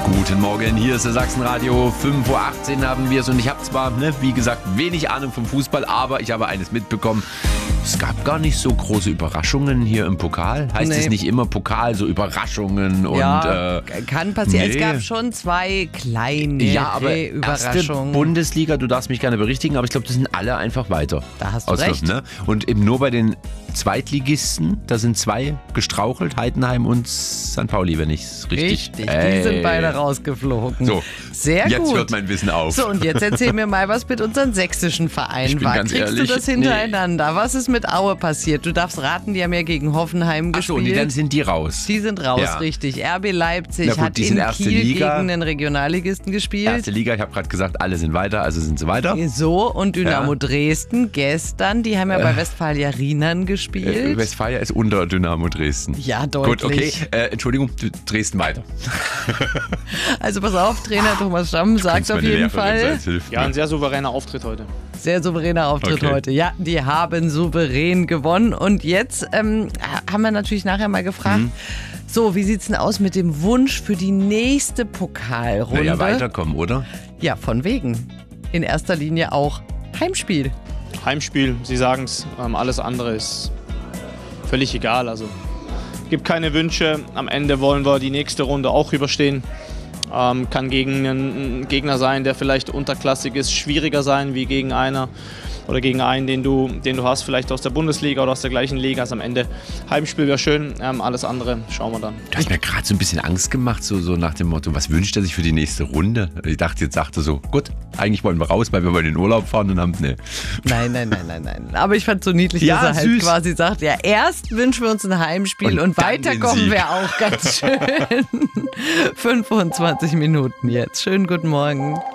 Guten Morgen, hier ist der Sachsenradio. 5:18 Uhr haben wir es und ich habe zwar, wie gesagt, wenig Ahnung vom Fußball, aber ich habe eines mitbekommen. Es gab gar nicht so große Überraschungen hier im Pokal. Heißt es nicht immer Pokal, so Überraschungen und... Ja, kann passieren. Nee. Es gab schon 2 kleine erste Überraschungen. Bundesliga, du darfst mich gerne berichtigen, aber ich glaube, das sind alle einfach weiter. Da hast du recht. Ne? Und eben nur bei den Zweitligisten, da sind 2 gestrauchelt, Heidenheim und St. Pauli, wenn ich es richtig... Die sind beide rausgeflogen. So, sehr gut. Jetzt hört mein Wissen auf. So, und jetzt erzähl mir mal, was mit unseren sächsischen Vereinen Ich bin war. ganz Kriegst ehrlich, du das hintereinander? Was ist mit Aue passiert? Du darfst raten, die haben ja gegen Hoffenheim gespielt. Achso, dann sind die raus. Die sind raus, Ja. richtig. RB Leipzig Na gut, hat die sind in erste Kiel Liga. gegen den Regionalligisten gespielt. Erste Liga, ich habe gerade gesagt, alle sind weiter, also sind sie weiter. So, und Dynamo Ja. Dresden gestern, die haben ja bei Westfalia Rienan gespielt. Westfalia ist unter Dynamo Dresden. Ja, deutlich. Gut, okay. Entschuldigung, Dresden weiter. Also pass auf, Trainer Thomas Stamm sagt auf jeden Fall, Ja, ein sehr souveräner Auftritt heute. sehr souveräner Auftritt Okay. heute. Ja, die haben souverän gewonnen. Und jetzt haben wir natürlich nachher mal gefragt, so, wie sieht's denn aus mit dem Wunsch für die nächste Pokalrunde? Ja, weiterkommen, oder? Ja, von wegen. In erster Linie auch Heimspiel. Heimspiel, Sie sagen es, alles andere ist völlig egal. Also gibt keine Wünsche. Am Ende wollen wir die nächste Runde auch überstehen. Kann gegen einen Gegner sein, der vielleicht unterklassig ist, schwieriger sein wie gegen einer oder gegen einen, den du hast, vielleicht aus der Bundesliga oder aus der gleichen Liga. Also am Ende Heimspiel wäre schön, alles andere schauen wir dann. Du hast mir gerade so ein bisschen Angst gemacht, so nach dem Motto, was wünscht er sich für die nächste Runde? Ich dachte, jetzt sagt er so, gut, eigentlich wollen wir raus, weil wir wollen in den Urlaub fahren und haben, Nein. Aber ich fand es so niedlich, Ja, dass er halt süß. quasi sagt, ja, erst wünschen wir uns ein Heimspiel und dann weiterkommen den Sieg. wäre auch ganz schön. 25 Minuten jetzt. Schönen guten Morgen.